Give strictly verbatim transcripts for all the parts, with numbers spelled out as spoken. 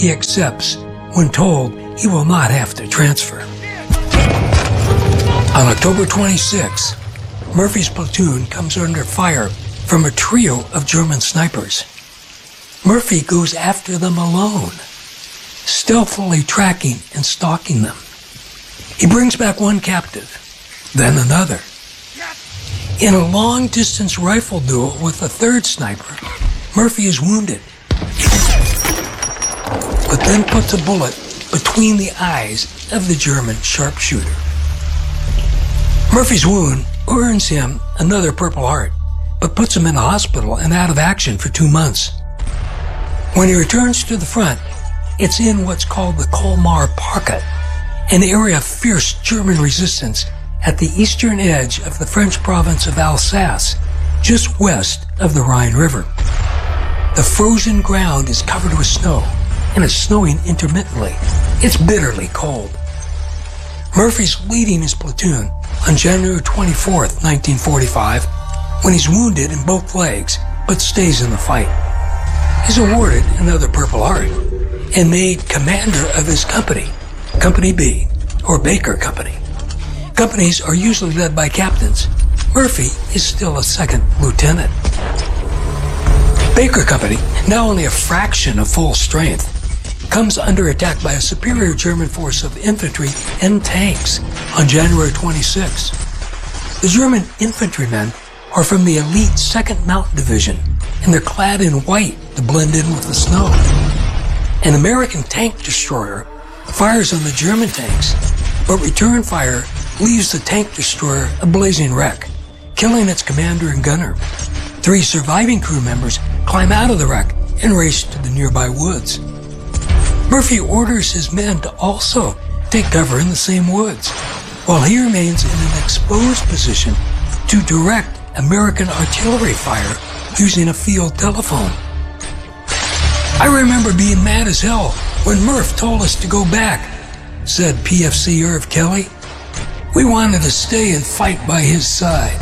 he accepts when told he will not have to transfer. On October twenty-sixth, Murphy's platoon comes under fire from a trio of German snipers. Murphy goes after them alone, stealthily tracking and stalking them. He brings back one captive, then another. In a long-distance rifle duel with a third sniper, Murphy is wounded, but then puts a bullet between the eyes of the German sharpshooter. Murphy's wound earns him another Purple Heart, but puts him in a hospital and out of action for two months. When he returns to the front, it's in what's called the Colmar Pocket, an area of fierce German resistance at the eastern edge of the French province of Alsace, just west of the Rhine River. The frozen ground is covered with snow, and it's snowing intermittently. It's bitterly cold. Murphy's leading his platoon on January twenty-fourth, nineteen forty-five, when he's wounded in both legs, but stays in the fight. He's awarded another Purple Heart and made commander of his company, Company B, or Baker Company. Companies are usually led by captains. Murphy is still a second lieutenant. Baker Company, now only a fraction of full strength, comes under attack by a superior German force of infantry and tanks on January twenty-sixth. The German infantrymen are from the elite second Mountain Division, and they're clad in white to blend in with the snow. An American tank destroyer fires on the German tanks, but return fire leaves the tank destroyer a blazing wreck, killing its commander and gunner. Three surviving crew members climb out of the wreck and race to the nearby woods. Murphy orders his men to also take cover in the same woods, while he remains in an exposed position to direct American artillery fire using a field telephone. I remember being mad as hell when Murph told us to go back, said P F C Irv Kelly. We wanted to stay and fight by his side.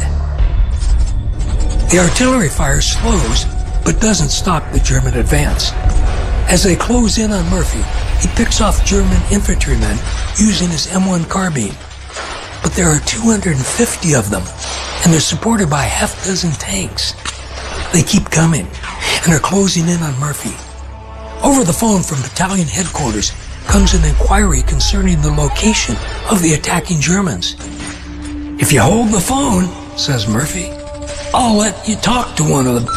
The artillery fire slows, but doesn't stop the German advance. As they close in on Murphy, he picks off German infantrymen using his M one carbine. But there are two hundred fifty of them, and they're supported by a half dozen tanks. They keep coming, and are closing in on Murphy. Over the phone from battalion headquarters comes an inquiry concerning the location of the attacking Germans. If you hold the phone, says Murphy, I'll let you talk to one of them.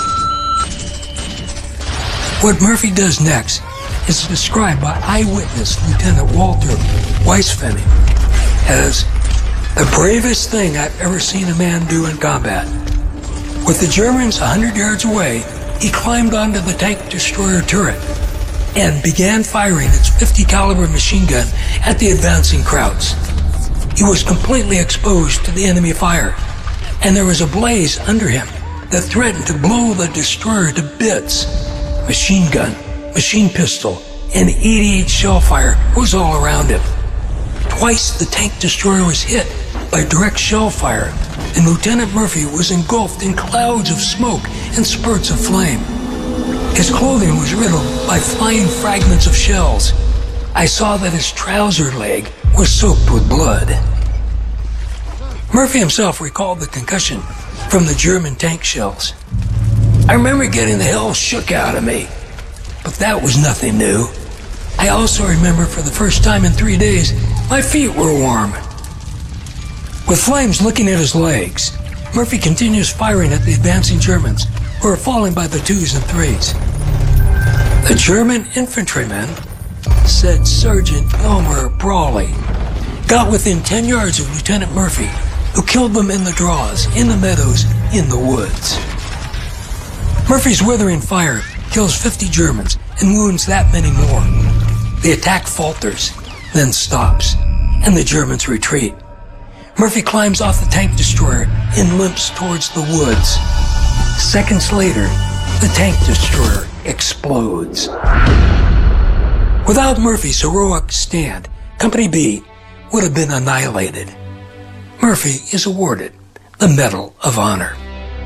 What Murphy does next is described by eyewitness Lieutenant Walter Weisfenning as the bravest thing I've ever seen a man do in combat. With the Germans a hundred yards away, he climbed onto the tank destroyer turret and began firing its fifty caliber machine gun at the advancing Krauts. He was completely exposed to the enemy fire, and there was a blaze under him that threatened to blow the destroyer to bits. Machine gun, machine pistol, and eighty-eight shell fire was all around him. Twice the tank destroyer was hit by direct shell fire, and Lieutenant Murphy was engulfed in clouds of smoke and spurts of flame. His clothing was riddled by flying fragments of shells. I saw that his trouser leg was soaked with blood. Murphy himself recalled the concussion from the German tank shells. I remember getting the hell shook out of me, but that was nothing new. I also remember for the first time in three days, my feet were warm. With flames licking at his legs, Murphy continues firing at the advancing Germans, who are falling by the twos and threes. The German infantrymen, said Sergeant Elmer Brawley, got within ten yards of Lieutenant Murphy, who killed them in the draws, in the meadows, in the woods. Murphy's withering fire kills fifty Germans and wounds that many more. The attack falters, then stops, and the Germans retreat. Murphy climbs off the tank destroyer and limps towards the woods. Seconds later, the tank destroyer explodes. Without Murphy's heroic stand, Company B would have been annihilated. Murphy is awarded the Medal of Honor.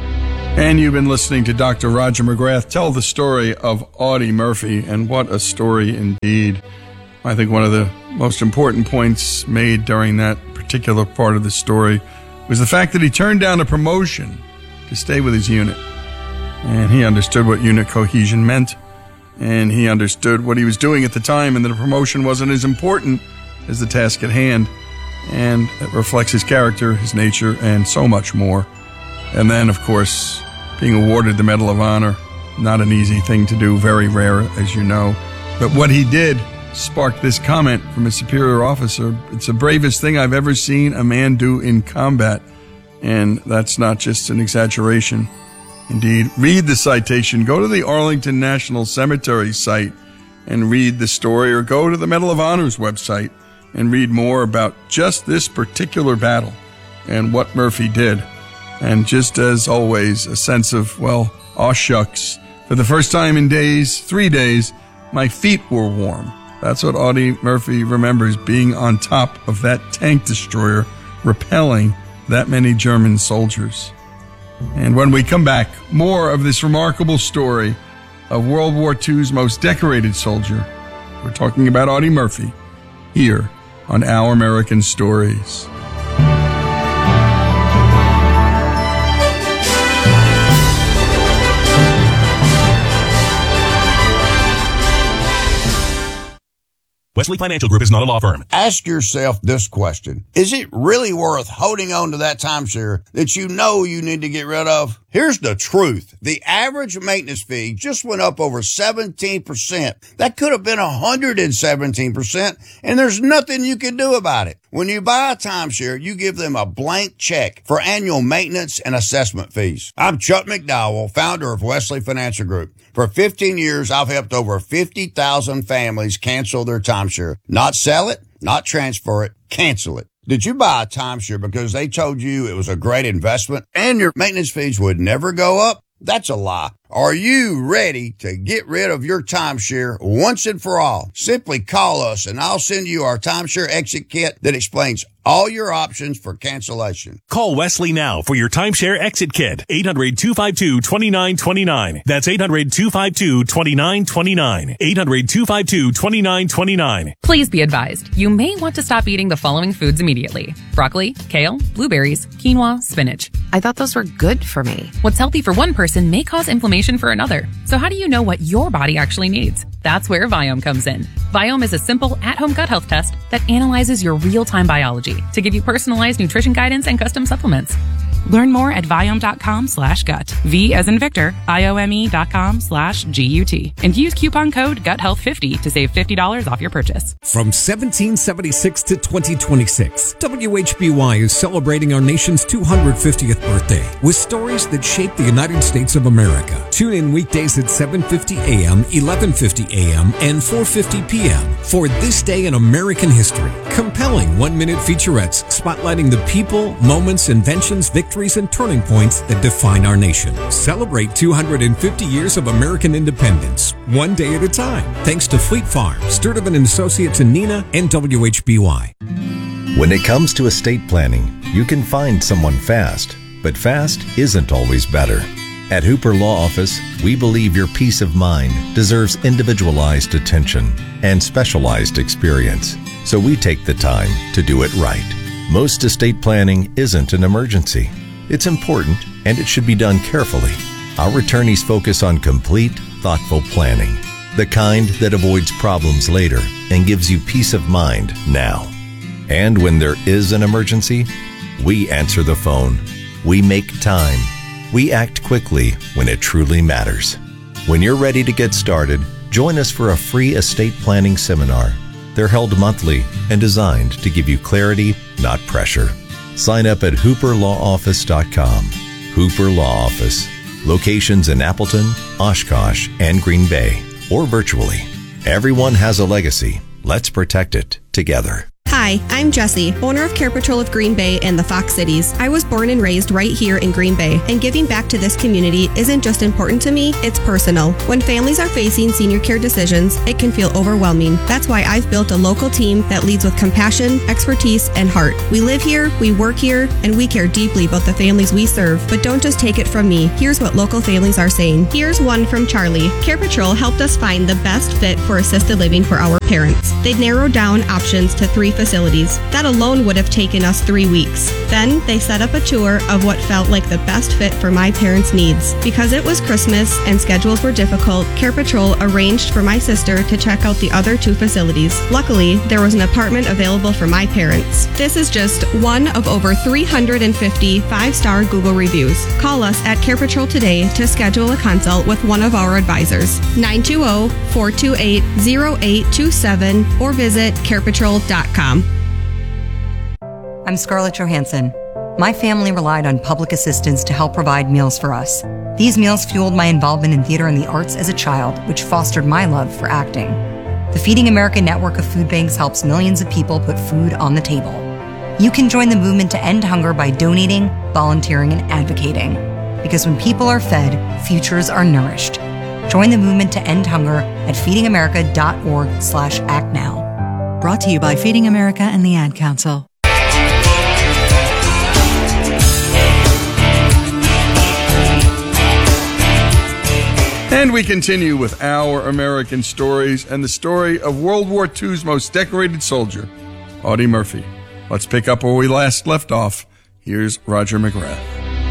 And you've been listening to Doctor Roger McGrath tell the story of Audie Murphy, and what a story indeed. I think one of the most important points made during that particular part of the story was the fact that he turned down a promotion to stay with his unit. And he understood what unit cohesion meant, and he understood what he was doing at the time, and that a promotion wasn't as important as the task at hand. And it reflects his character, his nature, and so much more. And then, of course, being awarded the Medal of Honor, not an easy thing to do, very rare, as you know. But what he did sparked this comment from a superior officer. It's the bravest thing I've ever seen a man do in combat. And that's not just an exaggeration. Indeed, read the citation. Go to the Arlington National Cemetery site and read the story, or go to the Medal of Honor's website and read more about just this particular battle and what Murphy did. And just as always, a sense of, well, aw shucks. For the first time in days, three days, my feet were warm. That's what Audie Murphy remembers, being on top of that tank destroyer, repelling that many German soldiers. And when we come back, more of this remarkable story of World War Two's most decorated soldier. We're talking about Audie Murphy here on Our American Stories. Wesley Financial Group is not a law firm. Ask yourself this question. Is it really worth holding on to that timeshare that you know you need to get rid of? Here's the truth. The average maintenance fee just went up over seventeen percent. That could have been one hundred seventeen percent, and there's nothing you can do about it. When you buy a timeshare, you give them a blank check for annual maintenance and assessment fees. I'm Chuck McDowell, founder of Wesley Financial Group. For fifteen years, I've helped over fifty thousand families cancel their timeshare. Not sell it, not transfer it, cancel it. Did you buy a timeshare because they told you it was a great investment and your maintenance fees would never go up? That's a lie. Are you ready to get rid of your timeshare once and for all? Simply call us and I'll send you our timeshare exit kit that explains all your options for cancellation. Call Wesley now for your timeshare exit kit. eight hundred, two five two, two nine two nine. That's eight hundred, two five two, two nine two nine. eight hundred, two five two, two nine two nine. Please be advised, you may want to stop eating the following foods immediately: broccoli, kale, blueberries, quinoa, spinach. I thought those were good for me. What's healthy for one person may cause inflammation for another. So how do you know what your body actually needs? That's where Viome comes in. Viome is a simple at-home gut health test that analyzes your real-time biology to give you personalized nutrition guidance and custom supplements. Learn more at Viome.com slash gut. V as in Victor, I-O-M-E dot com slash G-U-T. And use coupon code gut health fifty to save fifty dollars off your purchase. From seventeen seventy-six to twenty twenty-six, W H B Y is celebrating our nation's two hundred fiftieth birthday with stories that shaped the United States of America. Tune in weekdays at seven fifty a.m., eleven fifty a.m., and four fifty p.m. for This Day in American History. Compelling one-minute featurettes spotlighting the people, moments, inventions, victories, and turning points that define our nation. Celebrate two hundred fifty years of American independence, one day at a time. Thanks to Fleet Farm, Sturtevant and Associates in Neenah, and W H B Y. When it comes to estate planning, you can find someone fast, but fast isn't always better. At Hooper Law Office, we believe your peace of mind deserves individualized attention and specialized experience, so we take the time to do it right. Most estate planning isn't an emergency. It's important, and it should be done carefully. Our attorneys focus on complete, thoughtful planning, the kind that avoids problems later and gives you peace of mind now. And when there is an emergency, we answer the phone. We make time. We act quickly when it truly matters. When you're ready to get started, join us for a free estate planning seminar. They're held monthly and designed to give you clarity, not pressure. Sign up at hooper law office dot com. Hooper Law Office. Locations in Appleton, Oshkosh, and Green Bay, or virtually. Everyone has a legacy. Let's protect it together. Hi, Hi, I'm Jessie, owner of Care Patrol of Green Bay and the Fox Cities. I was born and raised right here in Green Bay, and giving back to this community isn't just important to me, it's personal. When families are facing senior care decisions, it can feel overwhelming. That's why I've built a local team that leads with compassion, expertise, and heart. We live here, we work here, and we care deeply about the families we serve. But don't just take it from me. Here's what local families are saying. Here's one from Charlie. Care Patrol helped us find the best fit for assisted living for our parents. They'd narrowed down options to three facilities. That alone would have taken us three weeks. Then they set up a tour of what felt like the best fit for my parents' needs. Because it was Christmas and schedules were difficult, Care Patrol arranged for my sister to check out the other two facilities. Luckily, there was an apartment available for my parents. This is just one of over three hundred fifty five-star Google reviews. Call us at Care Patrol today to schedule a consult with one of our advisors. nine two zero, four two eight, zero eight two seven or visit care patrol dot com. I'm Scarlett Johansson. My family relied on public assistance to help provide meals for us. These meals fueled my involvement in theater and the arts as a child, which fostered my love for acting. The Feeding America network of food banks helps millions of people put food on the table. You can join the movement to end hunger by donating, volunteering, and advocating. Because when people are fed, futures are nourished. Join the movement to end hunger at feeding america dot org slash act now. Brought to you by Feeding America and the Ad Council. And we continue with Our American Stories and the story of World War Two's most decorated soldier, Audie Murphy. Let's pick up where we last left off. Here's Roger McGrath.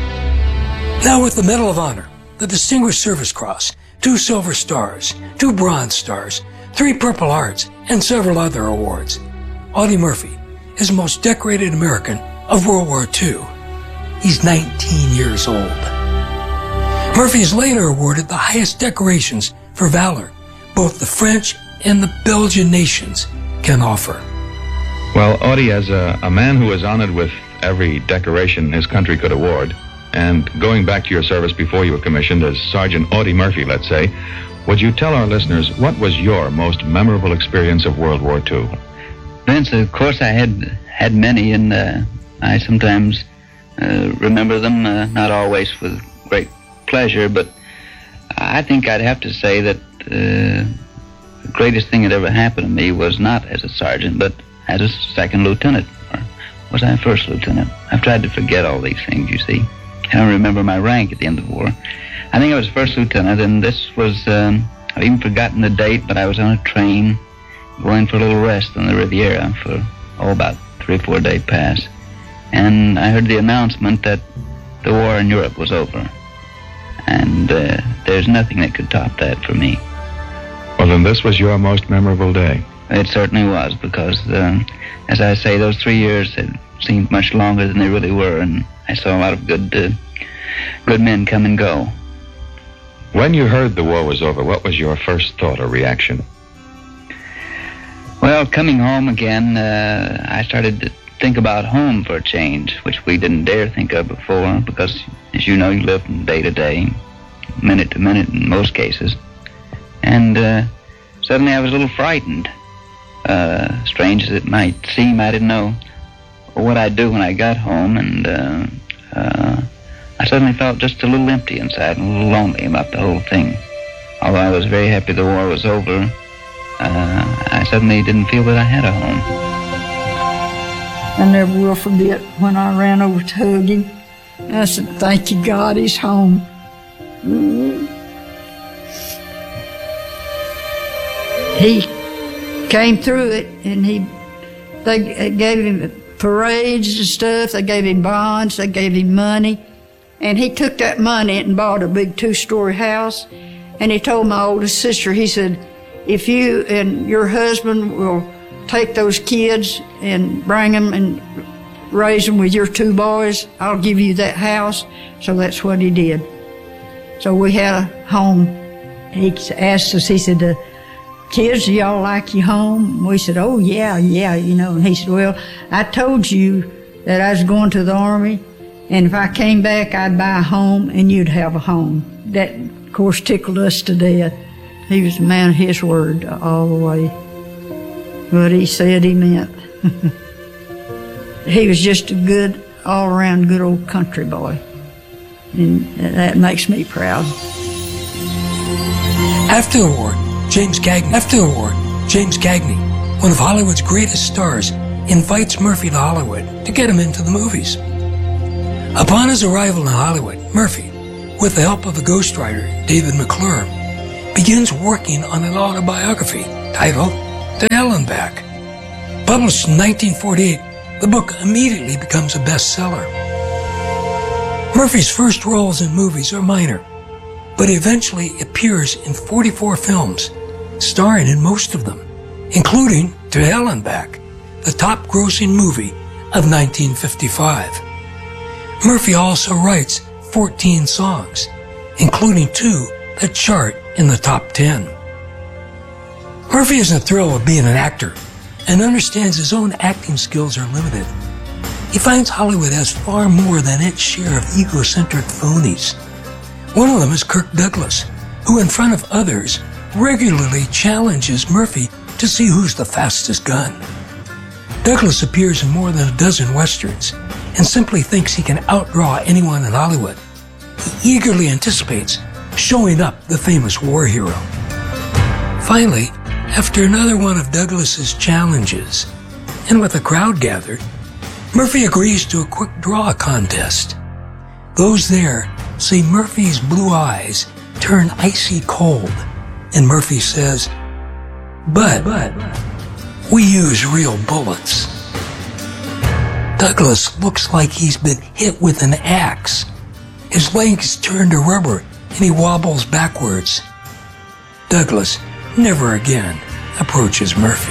Now with the Medal of Honor, the Distinguished Service Cross, two Silver Stars, two Bronze Stars, three Purple Hearts, and several other awards, Audie Murphy is the most decorated American of World War Two. He's nineteen years old. Murphy is later awarded the highest decorations for valor both the French and the Belgian nations can offer. Well, Audie, as a, a man who was honored with every decoration his country could award, and going back to your service before you were commissioned as Sergeant Audie Murphy, let's say, would you tell our listeners what was your most memorable experience of World War Two? Vince, of course I had had many, and uh, I sometimes uh, remember them, uh, not always with great pleasure, but I think I'd have to say that uh, the greatest thing that ever happened to me was not as a sergeant, but as a second lieutenant. Or was I a first lieutenant? I've tried to forget all these things, you see. I don't remember my rank at the end of the war. I think I was first lieutenant, and this was, um, I've even forgotten the date, but I was on a train going for a little rest on the Riviera for, oh, about three or four day pass. And I heard the announcement that the war in Europe was over. And uh, there's nothing that could top that for me. Well, then this was your most memorable day. It certainly was, because, um, as I say, those three years had seemed much longer than they really were, and I saw a lot of good, uh, good men come and go. When you heard the war was over, what was your first thought or reaction? Well, coming home again, uh, I started to think about home for a change, which we didn't dare think of before, because, as you know, you live from day to day, minute to minute in most cases. And uh, suddenly I was a little frightened. Uh, strange as it might seem, I didn't know what I'd do when I got home, and uh, uh, I suddenly felt just a little empty inside and a little lonely about the whole thing. Although I was very happy the war was over, uh, I suddenly didn't feel that I had a home. I never will forget when I ran over to hug him. I said, thank you, God, he's home. Mm-hmm. He came through it, and he, they gave him parades and stuff. They gave him bonds. They gave him money. And he took that money and bought a big two-story house. And he told my oldest sister, he said, if you and your husband will take those kids and bring them and raise them with your two boys, I'll give you that house. So that's what he did. So we had a home. He asked us, he said, uh, kids, do y'all like your home? We said, oh, yeah, yeah, you know. And he said, well, I told you that I was going to the Army, and if I came back, I'd buy a home, and you'd have a home. That, of course, tickled us to death. He was a man of his word all the way. What he said he meant. He was just a good, all-around good old country boy. And that makes me proud. After the war, James Cagney, after the war, James Cagney, one of Hollywood's greatest stars, invites Murphy to Hollywood to get him into the movies. Upon his arrival in Hollywood, Murphy, with the help of a ghostwriter, David McClure, begins working on an autobiography titled To Hell and Back. Published in nineteen forty-eight, the book immediately becomes a bestseller. Murphy's first roles in movies are minor, but eventually appears in forty-four films, starring in most of them, including To Hell and Back, the top-grossing movie of nineteen fifty-five. Murphy also writes fourteen songs, including two that chart in the top ten. Murphy isn't thrilled with being an actor and understands his own acting skills are limited. He finds Hollywood has far more than its share of egocentric phonies. One of them is Kirk Douglas, who in front of others regularly challenges Murphy to see who's the fastest gun. Douglas appears in more than a dozen westerns and simply thinks he can outdraw anyone in Hollywood. He eagerly anticipates showing up the famous war hero. Finally, after another one of Douglas's challenges, and with a crowd gathered, Murphy agrees to a quick draw contest. Those there see Murphy's blue eyes turn icy cold, and Murphy says, But, but we use real bullets. Douglas looks like he's been hit with an axe. His legs turn to rubber, and he wobbles backwards. Douglas never again approaches Murphy.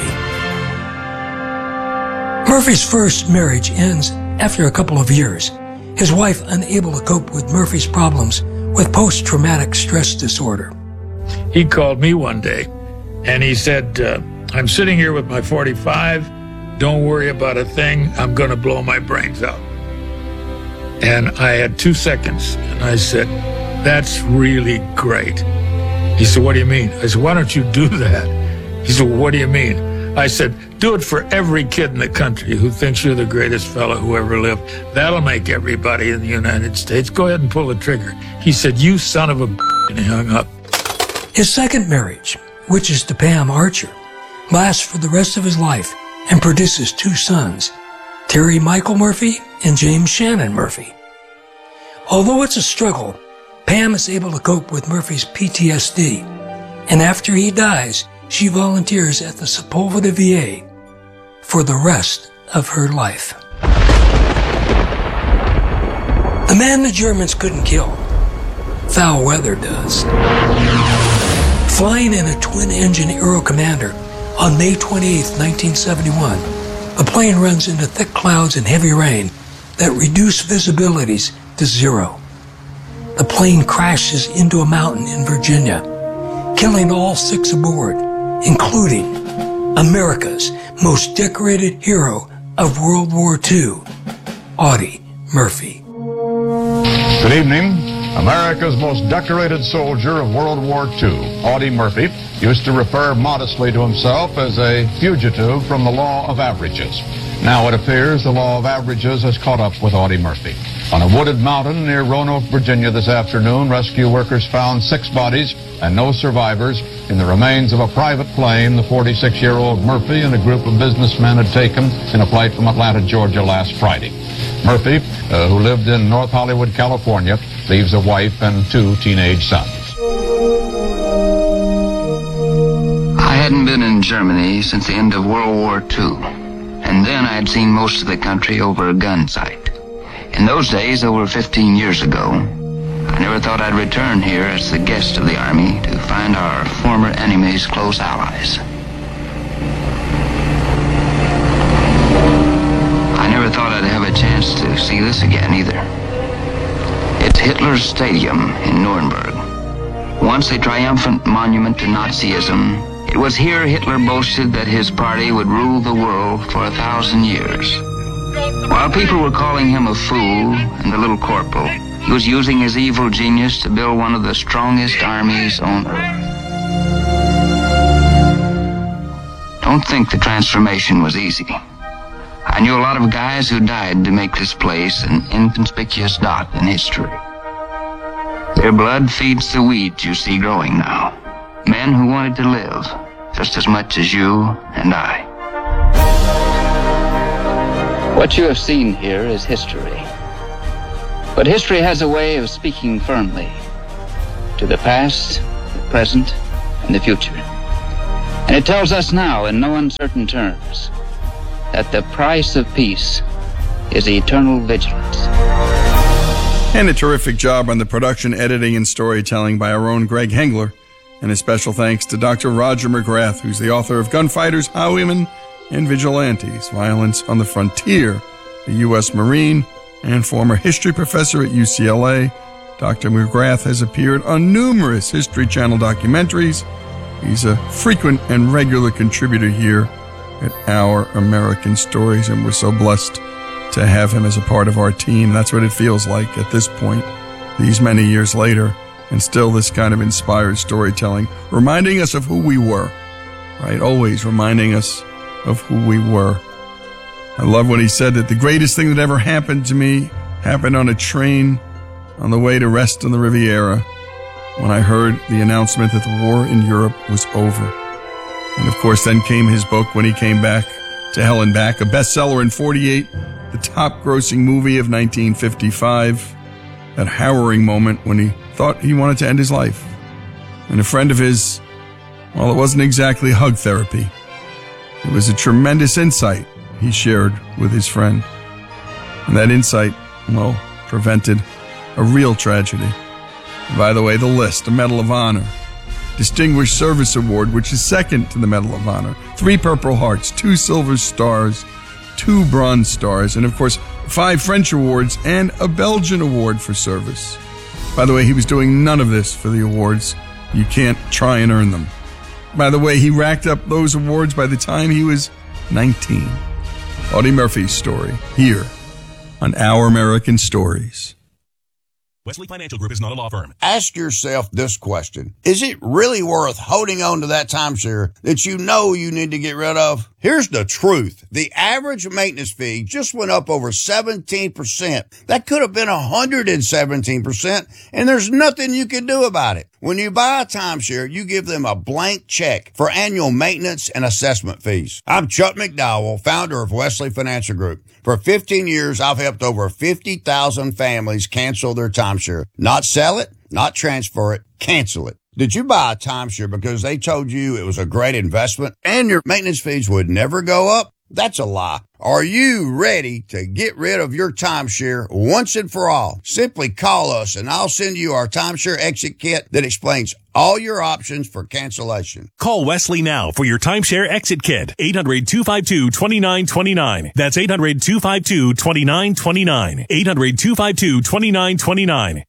Murphy's first marriage ends after a couple of years, his wife unable to cope with Murphy's problems with post-traumatic stress disorder. He called me one day, and he said, uh, I'm sitting here with my forty-five, don't worry about a thing, I'm going to blow my brains out. And I had two seconds, and I said, that's really great. He said, what do you mean? I said, why don't you do that? He said, well, what do you mean? I said, do it for every kid in the country who thinks you're the greatest fellow who ever lived. That'll make everybody in the United States. Go ahead and pull the trigger. He said, you son of a b****, and he hung up. His second marriage, which is to Pam Archer, lasts for the rest of his life and produces two sons, Terry Michael Murphy and James Shannon Murphy. Although it's a struggle, Pam is able to cope with Murphy's P T S D, and after he dies, she volunteers at the Sepulveda V A for the rest of her life. The man the Germans couldn't kill, foul weather does. Flying in a twin-engine Aero Commander on May twenty-eighth, nineteen seventy-one, the plane runs into thick clouds and heavy rain that reduce visibilities to zero. The plane crashes into a mountain in Virginia, killing all six aboard, including America's most decorated hero of World War Two, Audie Murphy. Good evening. America's most decorated soldier of World War Two, Audie Murphy, used to refer modestly to himself as a fugitive from the law of averages. Now it appears the law of averages has caught up with Audie Murphy. On a wooded mountain near Roanoke, Virginia this afternoon, rescue workers found six bodies and no survivors in the remains of a private plane the forty-six-year-old Murphy and a group of businessmen had taken in a flight from Atlanta, Georgia last Friday. Murphy, uh, who lived in North Hollywood, California, leaves a wife and two teenage sons. I hadn't been in Germany since the end of World War Two, and then I had seen most of the country over a gun sight. In those days, over fifteen years ago, I never thought I'd return here as the guest of the Army to find our former enemies close allies. I never thought I'd have a chance to see this again either. It's Hitler's Stadium in Nuremberg. Once a triumphant monument to Nazism, it was here Hitler boasted that his party would rule the world for a thousand years. While people were calling him a fool and the little corporal, he was using his evil genius to build one of the strongest armies on earth. Don't think the transformation was easy. I knew a lot of guys who died to make this place an inconspicuous dot in history. Their blood feeds the weeds you see growing now. Men who wanted to live just as much as you and I. What you have seen here is history. But history has a way of speaking firmly to the past, the present, and the future. And it tells us now, in no uncertain terms, that the price of peace is eternal vigilance. And a terrific job on the production, editing, and storytelling by our own Greg Hengler. And a special thanks to Doctor Roger McGrath, who's the author of Gunfighters, Highwaymen, and Vigilantes, Violence on the Frontier, a U S Marine and former history professor at U C L A. Doctor McGrath has appeared on numerous History Channel documentaries. He's a frequent and regular contributor here at Our American Stories, and we're so blessed to have him as a part of our team. That's what it feels like at this point, these many years later, and still this kind of inspired storytelling, reminding us of who we were, right? Always reminding us of who we were. I love when he said that the greatest thing that ever happened to me happened on a train on the way to rest on the Riviera when I heard the announcement that the war in Europe was over. And of course, then came his book When He Came Back to Hell and Back, a bestseller in forty-eight, the top grossing movie of nineteen fifty-five, that harrowing moment when he thought he wanted to end his life. And a friend of his, well, it wasn't exactly hug therapy. It was a tremendous insight he shared with his friend. And that insight, well, prevented a real tragedy. And by the way, the list, the Medal of Honor, Distinguished Service Award, which is second to the Medal of Honor, three Purple Hearts, two Silver Stars, two Bronze Stars, and of course, five French awards and a Belgian award for service. By the way, he was doing none of this for the awards. You can't try and earn them. By the way, he racked up those awards by the time he was nineteen. Audie Murphy's story, here on Our American Stories. Wesley Financial Group is not a law firm. Ask yourself this question. Is it really worth holding on to that timeshare that you know you need to get rid of? Here's the truth. The average maintenance fee just went up over seventeen percent. That could have been one hundred seventeen percent, and there's nothing you can do about it. When you buy a timeshare, you give them a blank check for annual maintenance and assessment fees. I'm Chuck McDowell, founder of Wesley Financial Group. For fifteen years, I've helped over fifty thousand families cancel their timeshare. Not sell it, not transfer it, cancel it. Did you buy a timeshare because they told you it was a great investment and your maintenance fees would never go up? That's a lie. Are you ready to get rid of your timeshare once and for all? Simply call us and I'll send you our timeshare exit kit that explains all your options for cancellation. Call Wesley now for your timeshare exit kit. eight hundred, two five two, two nine two nine. That's eight hundred, two five two, two nine two nine. eight hundred, two five two, two nine two nine.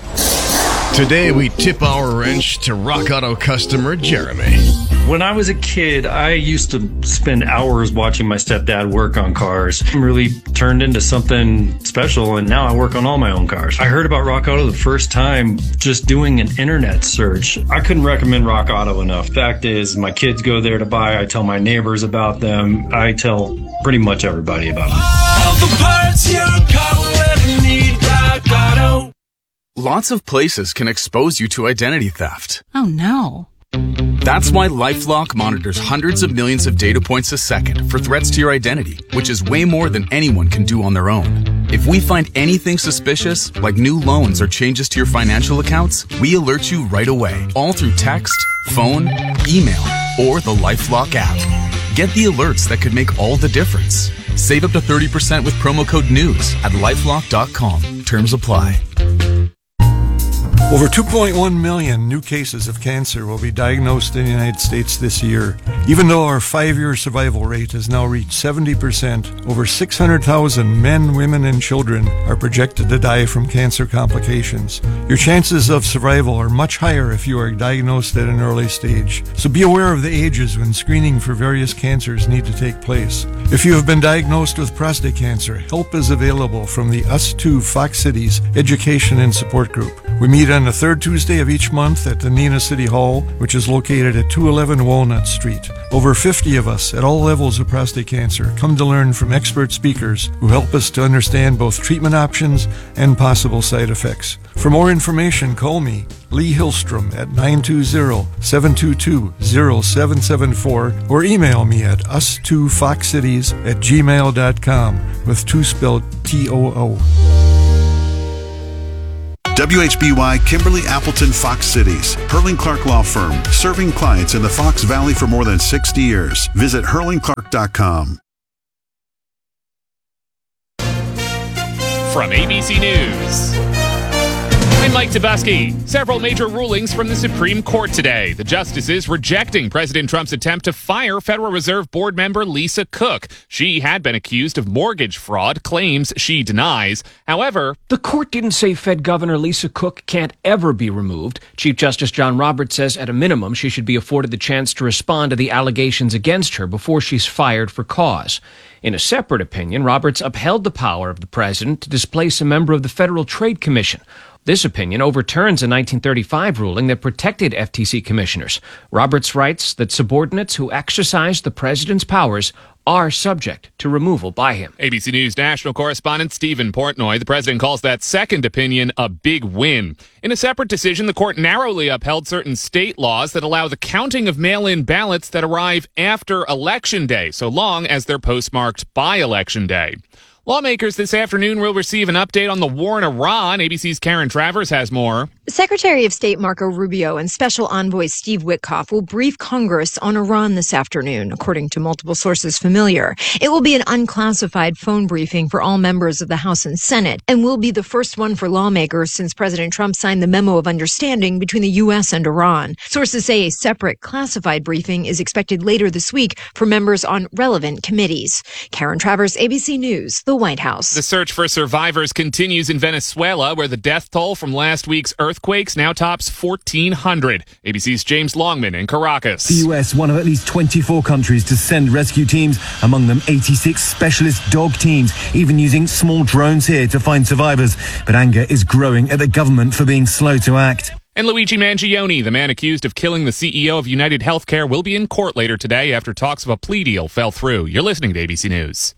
Today we tip our wrench to Rock Auto customer Jeremy. When I was a kid, I used to spend hours watching my stepdad work on cars. It really turned into something special, and now I work on all my own cars. I heard about Rock Auto the first time just doing an internet search. I couldn't recommend Rock Auto enough. Fact is, my kids go there to buy. I tell my neighbors about them. I tell pretty much everybody about them. All the parts your car will ever need, Rock Auto. Lots of places can expose you to identity theft. Oh no. That's why LifeLock monitors hundreds of millions of data points a second for threats to your identity, which is way more than anyone can do on their own. If we find anything suspicious, like new loans or changes to your financial accounts, we alert you right away, all through text, phone, email, or the LifeLock app. Get the alerts that could make all the difference. Save up to thirty percent with promo code NEWS at lifelock dot com. Terms apply. Over two point one million new cases of cancer will be diagnosed in the United States this year. Even though our five-year survival rate has now reached seventy percent, over six hundred thousand men, women, and children are projected to die from cancer complications. Your chances of survival are much higher if you are diagnosed at an early stage. So be aware of the ages when screening for various cancers need to take place. If you have been diagnosed with prostate cancer, help is available from the Us two Fox Cities Education and Support Group. We meet on the third Tuesday of each month at the Neenah City Hall, which is located at two eleven Walnut Street. Over fifty of us at all levels of prostate cancer come to learn from expert speakers who help us to understand both treatment options and possible side effects. For more information, call me, Lee Hillstrom, at nine two zero, seven two two, zero seven seven four or email me at us two fox cities at gmail dot com with two spelled T O O. W H B Y Kimberly Appleton Fox Cities, Hurling Clark Law Firm, serving clients in the Fox Valley for more than sixty years. Visit hurling clark dot com. From A B C News, I'm Mike Tabusky. Several major rulings from the Supreme Court today. The justices rejecting President Trump's attempt to fire Federal Reserve Board member Lisa Cook. She had been accused of mortgage fraud, claims she denies. However, the court didn't say Fed Governor Lisa Cook can't ever be removed. Chief Justice John Roberts says at a minimum she should be afforded the chance to respond to the allegations against her before she's fired for cause. In a separate opinion, Roberts upheld the power of the president to displace a member of the Federal Trade Commission. This opinion overturns a nineteen thirty-five ruling that protected F T C commissioners. Roberts writes that subordinates who exercise the president's powers are subject to removal by him. A B C News national correspondent Stephen Portnoy, the president calls that second opinion a big win. In a separate decision, the court narrowly upheld certain state laws that allow the counting of mail-in ballots that arrive after Election Day, so long as they're postmarked by Election Day. Lawmakers this afternoon will receive an update on the war in Iran. A B C's Karen Travers has more. Secretary of State Marco Rubio and Special Envoy Steve Witkoff will brief Congress on Iran this afternoon, according to multiple sources familiar. It will be an unclassified phone briefing for all members of the House and Senate, and will be the first one for lawmakers since President Trump signed the memo of understanding between the U S and Iran. Sources say a separate classified briefing is expected later this week for members on relevant committees. Karen Travers, A B C News, the White House. The search for survivors continues in Venezuela, where the death toll from last week's earthquakes now tops fourteen hundred. A B C's James Longman in Caracas. The U S, one of at least twenty-four countries to send rescue teams, among them eighty-six specialist dog teams, even using small drones here to find survivors. But anger is growing at the government for being slow to act. And Luigi Mangione, the man accused of killing the C E O of United Healthcare, will be in court later today after talks of a plea deal fell through. You're listening to A B C News.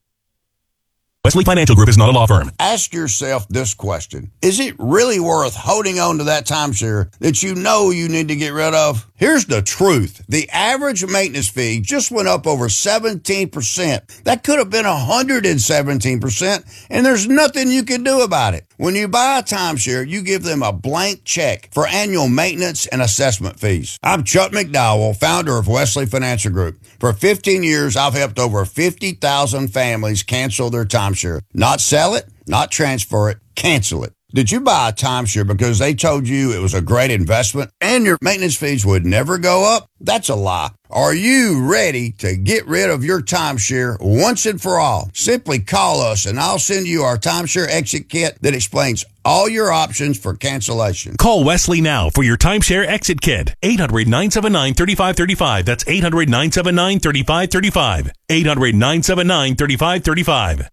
Wesley Financial Group is not a law firm. Ask yourself this question. Is it really worth holding on to that timeshare that you know you need to get rid of? Here's the truth. The average maintenance fee just went up over seventeen percent. That could have been one hundred seventeen percent, and there's nothing you can do about it. When you buy a timeshare, you give them a blank check for annual maintenance and assessment fees. I'm Chuck McDowell, founder of Wesley Financial Group. For fifteen years, I've helped over fifty thousand families cancel their timeshare. Not sell it, not transfer it, cancel it. Did you buy a timeshare because they told you it was a great investment and your maintenance fees would never go up? That's a lie. Are you ready to get rid of your timeshare once and for all? Simply call us and I'll send you our timeshare exit kit that explains all your options for cancellation. Call Wesley now for your timeshare exit kit. eight hundred, nine seven nine, three five three five. That's eight hundred, nine seven nine, three five three five. eight hundred, nine seven nine, three five three five.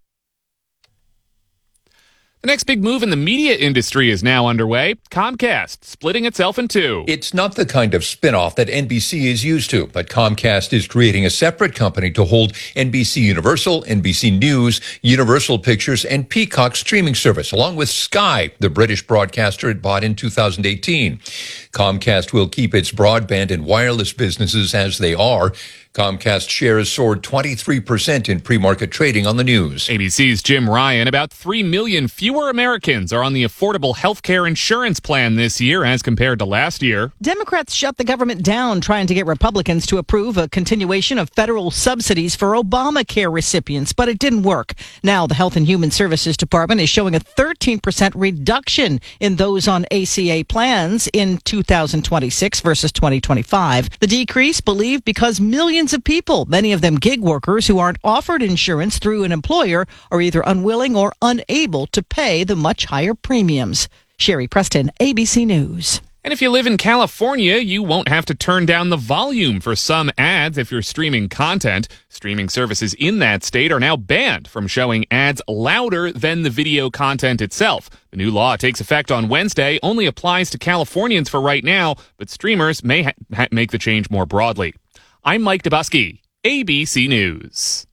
The next big move in the media industry is now underway. Comcast splitting itself in two. It's not the kind of spinoff that N B C is used to, but Comcast is creating a separate company to hold N B C Universal, N B C News, Universal Pictures, and Peacock streaming service, along with Sky, the British broadcaster it bought in two thousand eighteen. Comcast will keep its broadband and wireless businesses as they are. Comcast shares soared twenty-three percent in pre-market trading on the news. A B C's Jim Ryan. About three million fewer Americans are on the Affordable Health Care Insurance Plan this year as compared to last year. Democrats shut the government down trying to get Republicans to approve a continuation of federal subsidies for Obamacare recipients, but it didn't work. Now the Health and Human Services Department is showing a thirteen percent reduction in those on A C A plans in two thousand twenty-six versus twenty twenty-five. The decrease believed because millions of people, many of them gig workers who aren't offered insurance through an employer, are either unwilling or unable to pay the much higher premiums. Sherry Preston, A B C News. And if you live in California, you won't have to turn down the volume for some ads if you're streaming content. Streaming services in that state are now banned from showing ads louder than the video content itself. The new law takes effect on Wednesday, only applies to Californians for right now, but streamers may ha- ha- make the change more broadly. I'm Mike Dubusky, A B C News.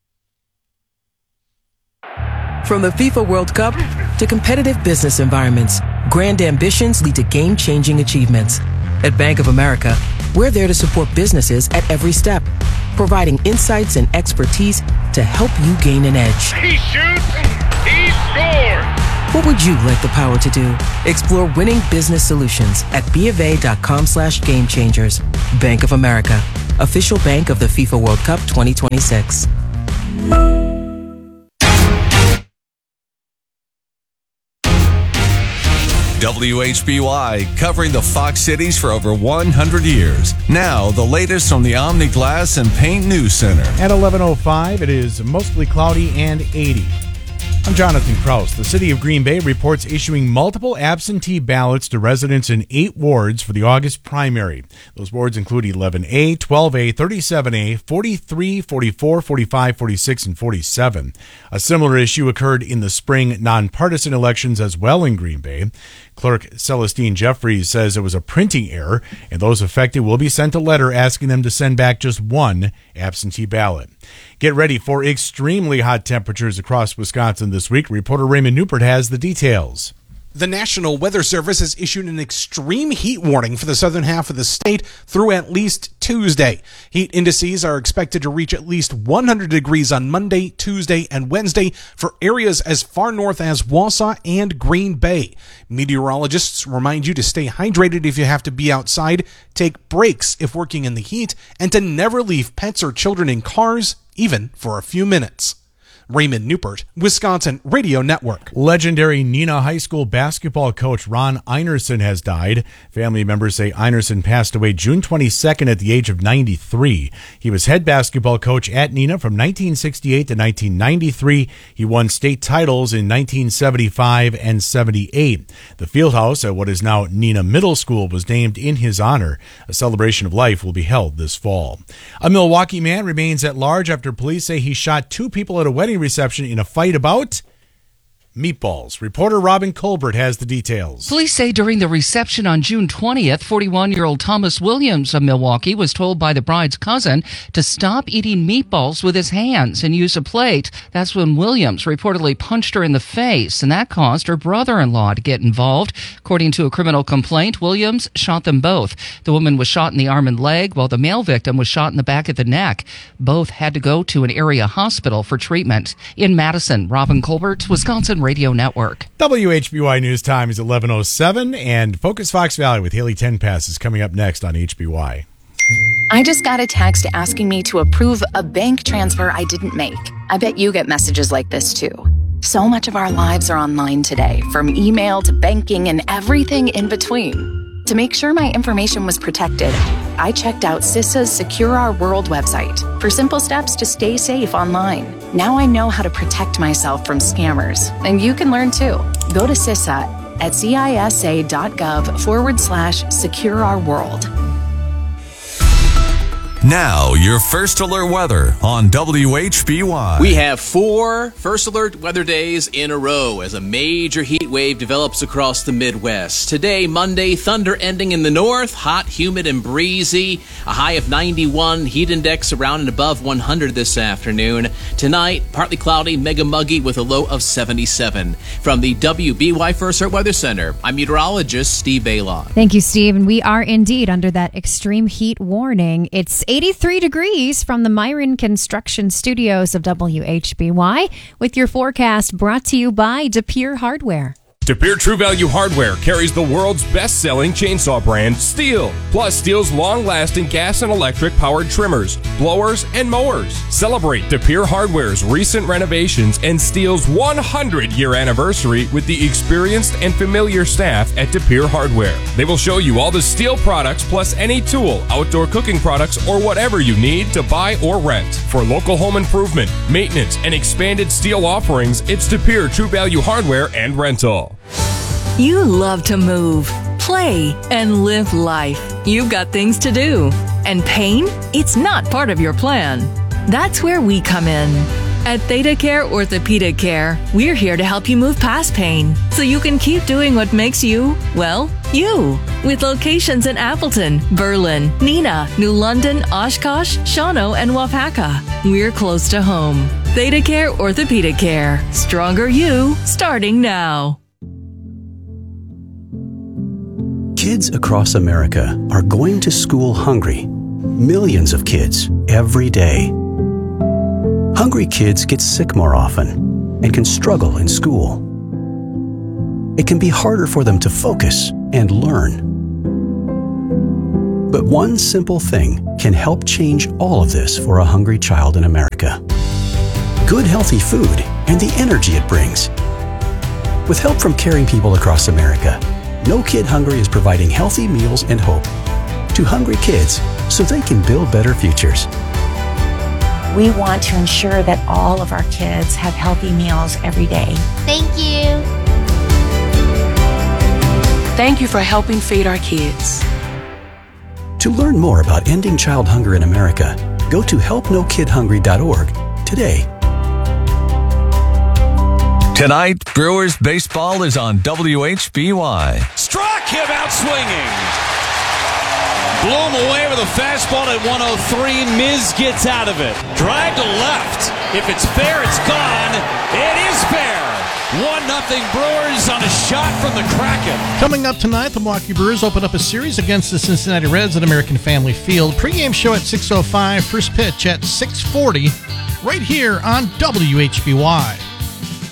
From the FIFA World Cup to competitive business environments, grand ambitions lead to game-changing achievements. At Bank of America, we're there to support businesses at every step, providing insights and expertise to help you gain an edge. He shoots, he scores! What would you like the power to do? Explore winning business solutions at BofA.com slash game changers. Bank of America, official bank of the FIFA World Cup twenty twenty-six. W H B Y, covering the Fox Cities for over one hundred years. Now, the latest from the Omni Glass and Paint News Center. At eleven oh five, it is mostly cloudy and eighty. I'm Jonathan Kraus. The city of Green Bay reports issuing multiple absentee ballots to residents in eight wards for the August primary. Those wards include eleven A, twelve A, thirty-seven A, forty-three, forty-four, forty-five, forty-six, and forty-seven. A similar issue occurred in the spring nonpartisan elections as well in Green Bay. Clerk Celestine Jeffries says it was a printing error, and those affected will be sent a letter asking them to send back just one absentee ballot. Get ready for extremely hot temperatures across Wisconsin this week. Reporter Raymond Newport has the details. The National Weather Service has issued an extreme heat warning for the southern half of the state through at least Tuesday. Heat indices are expected to reach at least one hundred degrees on Monday, Tuesday, and Wednesday for areas as far north as Wausau and Green Bay. Meteorologists remind you to stay hydrated if you have to be outside, take breaks if working in the heat, and to never leave pets or children in cars, even for a few minutes. Raymond Newport, Wisconsin Radio Network. Legendary Neenah High School basketball coach Ron Einerson has died. Family members say Einerson passed away June twenty-second at the age of ninety-three. He was head basketball coach at Neenah from nineteen sixty-eight to nineteen ninety-three. He won state titles in nineteen seventy-five and seventy-eight. The fieldhouse at what is now Neenah Middle School was named in his honor. A celebration of life will be held this fall. A Milwaukee man remains at large after police say he shot two people at a wedding reception in a fight about meatballs. Reporter Robin Colbert has the details. Police say during the reception on June twentieth, forty-one-year-old Thomas Williams of Milwaukee was told by the bride's cousin to stop eating meatballs with his hands and use a plate. That's when Williams reportedly punched her in the face, and that caused her brother-in-law to get involved. According to a criminal complaint, Williams shot them both. The woman was shot in the arm and leg, while the male victim was shot in the back of the neck. Both had to go to an area hospital for treatment. In Madison, Robin Colbert, Wisconsin Radio Network. W H B Y News Time is eleven oh seven, and Focus Fox Valley with Haley Tenpass is coming up next on H B Y. I just got a text asking me to approve a bank transfer I didn't make. I bet you get messages like this too. So much of our lives are online today, from email to banking and everything in between. To make sure my information was protected, I checked out CISA's Secure Our World website for simple steps to stay safe online. Now I know how to protect myself from scammers, and you can learn too. Go to CISA at cisa.gov forward slash secure our world. Now, your First Alert weather on W H B Y. We have four First Alert weather days in a row as a major heat wave develops across the Midwest. Today, Monday, thunder ending in the north, hot, humid, and breezy. A high of ninety-one, heat index around and above one hundred this afternoon. Tonight, partly cloudy, mega muggy with a low of seventy-seven. From the W B Y First Alert Weather Center, I'm meteorologist Steve Bailon. Thank you, Steve. And we are indeed under that extreme heat warning. It's eighty-three degrees from the Myron Construction Studios of W H B Y with your forecast brought to you by DePere Hardware. DePere True Value Hardware carries the world's best-selling chainsaw brand, Stihl, plus Stihl's long-lasting gas and electric-powered trimmers, blowers, and mowers. Celebrate DePere Hardware's recent renovations and Stihl's one hundred year anniversary with the experienced and familiar staff at DePere Hardware. They will show you all the Stihl products plus any tool, outdoor cooking products, or whatever you need to buy or rent. For local home improvement, maintenance, and expanded Stihl offerings, it's DePere True Value Hardware and Rental. You love to move. play, and live life. You've got things to do. And pain? It's not part of your plan. That's where we come in. At Theta Care Orthopedic Care, we're here to help you move past pain so you can keep doing what makes you, well, you. With locations in Appleton, Berlin, Neenah, New London, Oshkosh, Shawano, and Wapaka. We're close to home. Theta Care Orthopedic Care. Stronger you, starting now. Kids across America are going to school hungry. Millions of kids every day. Hungry kids get sick more often and can struggle in school. It can be harder for them to focus and learn. But one simple thing can help change all of this for a hungry child in America. Good healthy food and the energy it brings. With help from caring people across America, No Kid Hungry is providing healthy meals and hope to hungry kids so they can build better futures. We want to ensure that all of our kids have healthy meals every day. Thank you. Thank you for helping feed our kids. To learn more about ending child hunger in America, go to help no kid hungry dot org today. Tonight, Brewers baseball is on W H B Y. Struck him out swinging. Blew him away with a fastball at one oh three. Miz gets out of it. Drive to left. If it's fair, it's gone. It is fair. one nothing Brewers on a shot from the Kraken. Coming up tonight, the Milwaukee Brewers open up a series against the Cincinnati Reds at American Family Field. Pre-game show at six oh five, first pitch at six forty, right here on W H B Y.